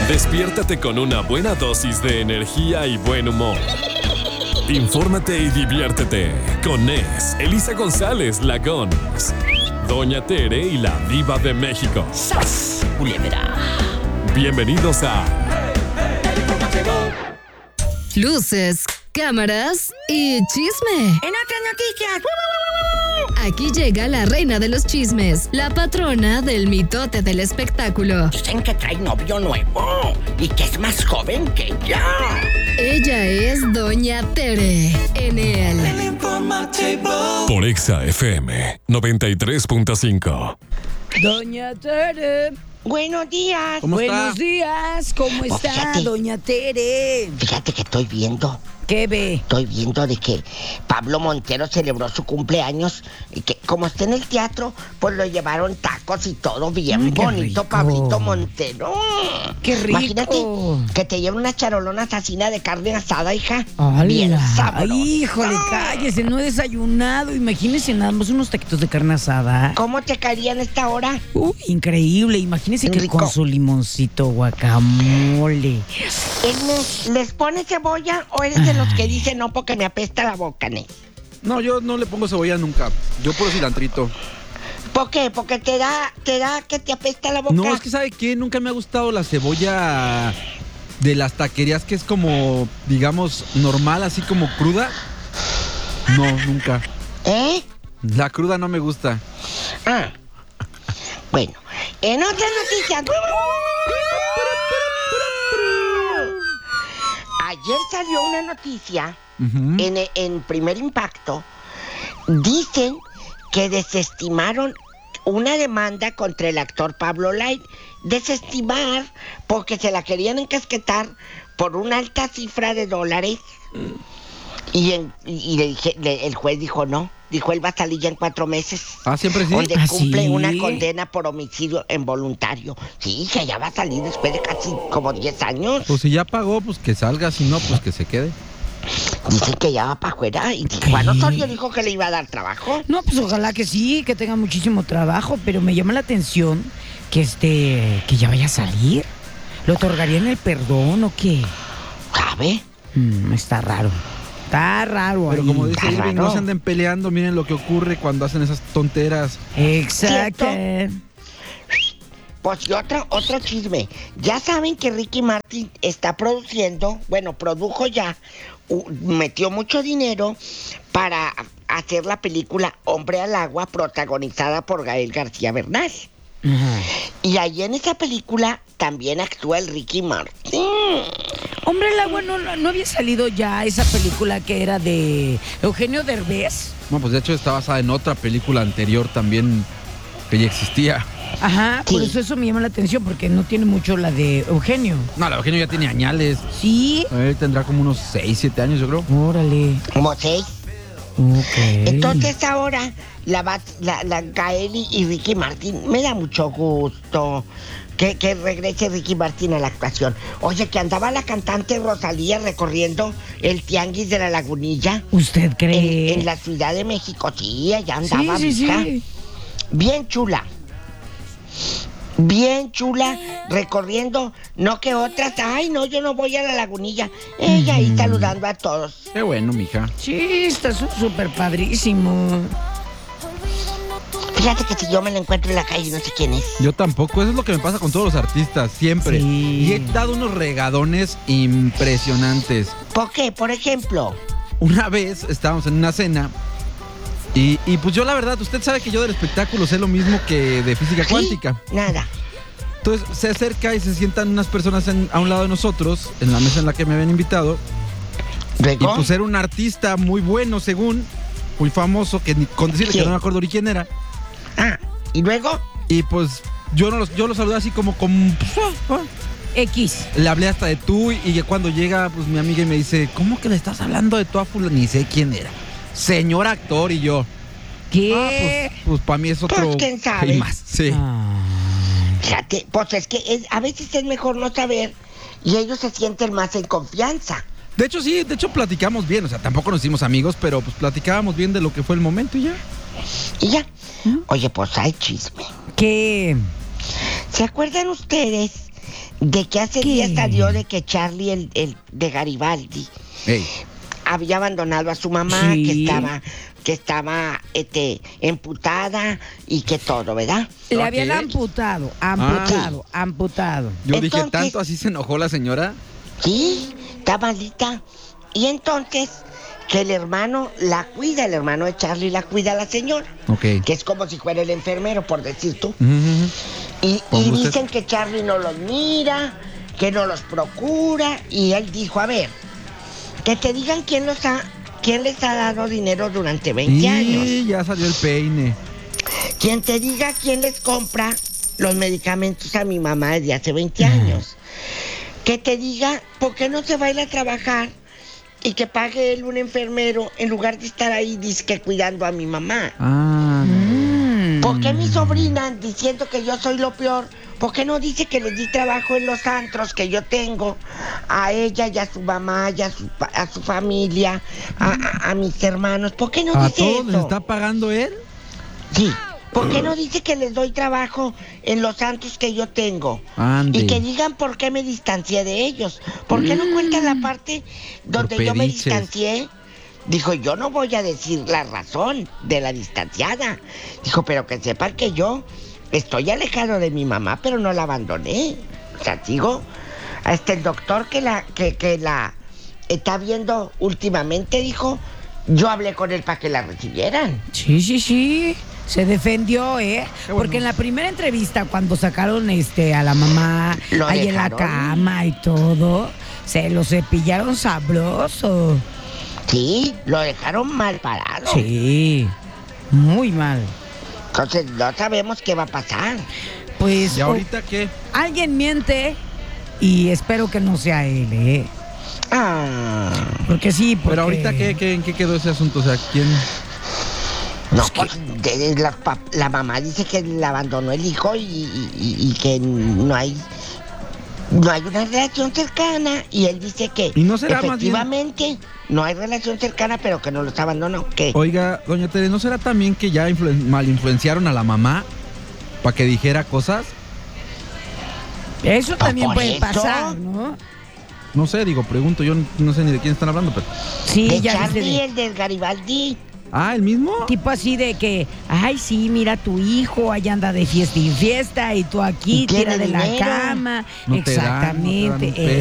Despiértate con una buena dosis de energía y buen humor. Infórmate y diviértete con Nes, Elisa González, la Gons, Doña Tere y la Diva de México. ¡Sas, culebra! Bienvenidos a Luces, cámaras y chisme. En otras noticias. Aquí llega la reina de los chismes, la patrona del mitote del espectáculo. Dicen que trae novio nuevo y que es más joven que ella. Ella es Doña Tere en el por Exa FM 93.5. Doña Tere. Buenos días. Buenos días. ¿Cómo Pues está, fíjate. Doña Tere? Fíjate que estoy viendo ¿Qué de que Pablo Montero celebró su cumpleaños y que como está en el teatro, pues lo llevaron tacos y todo bien Ay, qué bonito, rico. Pablito Montero. ¡Qué rico! Imagínate que te lleve una charolona asesina de carne asada, hija. ¡Hala! Bien sabrosa. Ay, híjole, cállese, no he desayunado. Imagínese nada más unos taquitos de carne asada. ¿Cómo te caerían esta hora? Increíble. Imagínese que Rico. con su limoncito guacamole. ¿Les pone cebolla o eres de los que dicen no porque me apesta la boca, ne? No, yo no le pongo cebolla nunca. Yo puro cilantrito. ¿Por qué? ¿Porque te da que te apesta la boca? No, es que ¿sabe qué? Nunca me ha gustado la cebolla de las taquerías que es como, digamos, normal, así como cruda. No, nunca. ¿Eh? La cruda no me gusta. Ah. Bueno, en otras noticias. Ayer salió una noticia Ujú. en Primer Impacto. Dicen que desestimaron una demanda contra el actor Pablo Lyle. Desestimar porque se la querían encasquetar por una alta cifra de dólares. Y el juez dijo no. Dijo él va a salir ya en 4 meses. Ah, siempre sí. Donde ¿Ah, cumple sí? una condena por homicidio involuntario. Sí, que ya va a salir después de casi como 10 años. Pues si ya pagó, pues que salga. Si no, pues que se quede. Dice que ya va para afuera. Y Juan Osorio dijo que le iba a dar trabajo. No, pues ojalá que sí, que tenga muchísimo trabajo, pero me llama la atención que que ya vaya a salir. ¿Le otorgarían el perdón o qué? ¿Sabe? Está raro. Está raro Pero ahí. como dice Está Irving, no raro. se anden peleando. Miren lo que ocurre cuando hacen esas tonteras. Exacto. Pues y otro chisme. Ya saben que Ricky Martin está produciendo, produjo ya, metió mucho dinero para hacer la película Hombre al Agua, protagonizada por Gael García Bernal. Ajá. Y ahí en esa película también actúa el Ricky Martin. Hombre, el agua no había salido ya esa película que era de Eugenio Derbez. No, pues de hecho está basada en otra película anterior también que ya existía. Ajá, por Sí. eso me llama la atención, porque no tiene mucho la de Eugenio. No, la Eugenio ya tiene añales. Sí. Él tendrá como unos 6, 7 años, yo creo. Órale. Como 6. Ok. Entonces ahora la Gael y Ricky Martin, me da mucho gusto que regrese Ricky Martin a la actuación. Oye, que andaba la cantante Rosalía recorriendo el tianguis de la Lagunilla ¿Usted cree? en la Ciudad de México. Sí, allá andaba, sí, mija. sí. Bien chula. Bien chula, recorriendo, no que otras. Ay, no, yo no voy a la Lagunilla. Ella ahí saludando a todos. Qué bueno, mija. Sí, está súper padrísimo. Fíjate que si yo me la encuentro en la calle, no sé quién es. Yo tampoco, eso es lo que me pasa con todos los artistas, siempre. Sí. Y he dado unos regadones impresionantes. ¿Por qué? Por ejemplo. Una vez estábamos en una cena y pues yo la verdad, usted sabe que yo del espectáculo sé lo mismo que de física ¿Sí? cuántica. Nada. Entonces se acerca y se sientan unas personas a un lado de nosotros, en la mesa en la que me habían invitado. Y Luego. pues era un artista muy bueno, según, muy famoso, que con decirle ¿Quién? que no me acuerdo ni quién era. Ah, y luego. Y pues yo lo saludé así como X. le hablé hasta de tú y cuando llega pues mi amiga y me dice, ¿cómo que le estás hablando de tú a fulano? Ni sé quién era. Señor actor y yo. ¿Qué? Pues para mí es otro. Pues, ¿quién sabe? Y más, sí. Fíjate, pues es que a veces es mejor no saber y ellos se sienten más en confianza. De hecho, sí, platicamos bien. O sea, tampoco nos hicimos amigos, pero pues platicábamos bien de lo que fue el momento y ya. Y ya. Oye, pues hay chisme. ¿Qué? ¿Se acuerdan ustedes de que hace ¿Qué? días salió de que Charlie, el de Garibaldi, Ey. había abandonado a su mamá, Sí. que estaba emputada y que todo, ¿verdad? Le ¿Ok? habían amputado. Yo dije, Entonces- ¿tanto así se enojó la señora? Sí, está malita. Y entonces, que el hermano la cuida, el hermano de Charlie la cuida a la señora. Ok. Que es como si fuera el enfermero, por decir tú. Ujú. Y Como usted. dicen que Charlie no los mira, que no los procura. Y él dijo, a ver, que te digan quién les ha dado dinero durante 20 años. Y ya salió el peine. Quien te diga quién les compra los medicamentos a mi mamá desde hace 20 años. Que te diga por qué no se va a ir a trabajar y que pague él un enfermero en lugar de estar ahí disque cuidando a mi mamá. Ah, ¿Por qué mi sobrina diciendo que yo soy lo peor? ¿Por qué no dice que les di trabajo en los antros que yo tengo? A ella y a su mamá y a su familia, a mis hermanos. ¿Por qué no ¿a dice todos les eso? está pagando él? Sí. ¿Por qué no dice que les doy trabajo en los santos que yo tengo? Ande. Y que digan por qué me distancié de ellos. ¿Por qué no cuentan la parte donde yo me pediches. distancié? Dijo, yo no voy a decir la razón de la distanciada. Dijo, pero que sepan que yo estoy alejado de mi mamá, pero no la abandoné. O sea, digo, hasta el doctor que la está viendo últimamente dijo, yo hablé con él para que la recibieran. Sí. Se defendió, ¿eh? Qué bueno. Porque en la primera entrevista, cuando sacaron a la mamá Lo ahí en la dejaron. cama y todo, se lo cepillaron sabroso. Sí, lo dejaron mal parado. Sí, muy mal. Entonces no sabemos qué va a pasar. Pues ¿Y ahorita qué? alguien miente y espero que no sea él, ¿eh? Ah, Porque sí, porque... Pero ahorita ¿en qué quedó ese asunto? O sea, ¿quién? no, pues la mamá dice que le abandonó el hijo y que no hay una relación cercana. Y él dice que ¿Y no será más bien- efectivamente no hay relación cercana, pero que no los abandonó. ¿Qué? Oiga, doña Tere, ¿no será también que ya mal influenciaron a la mamá para que dijera cosas? Eso también por puede eso. pasar, ¿no? No sé, pregunto, yo no sé ni de quién están hablando, pero... Sí, De ya dice Charlie, de- el del Garibaldi. Ah, ¿el mismo? tipo así de que, ay, sí, mira tu hijo, allá anda de fiesta y fiesta, y tú aquí, Y tiene tira de la dinero. cama. No te dan, no te dan un Exactamente. peso.